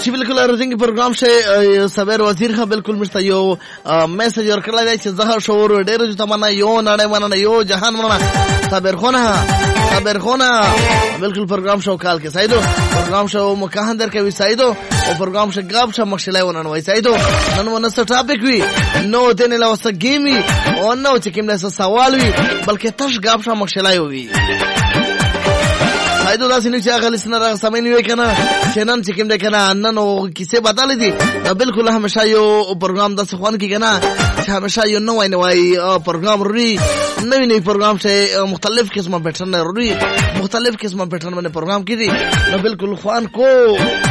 چې بالکل رنګ پروګرام شه صبر وزیر خا بالکل مشته یو میسج ورکړل دی چې زهر شعور ډېر جو تمنا یو نړۍ مننه یو جهان مننه صبر خونه بالکل پروګرام شو کال کې سایدو پروګرام شو مکان در کوي سایدو او پروګرام شو غاب شو مخشلای ونن وای سایدو نن ونس ټاپک وی نو دنه لا وس گیمي او نو چې کوم له سوال وی بلکې تش غاب شو مخشلای وی سایدو دا سینې چې هغه لسنه سمین وی کنه چې نن چې کوم ده کنه نن نو کیسه بدل دي بالکل همیشه یو پروګرام د څخوان کې کنه چې همیشه یو نوای پروګرام وري نوی پروګرام سے مختلف قسمه پیٹرن ضروری مختلف قسمه پیٹرن میں پروگرام کی تھی بالکل خوان کو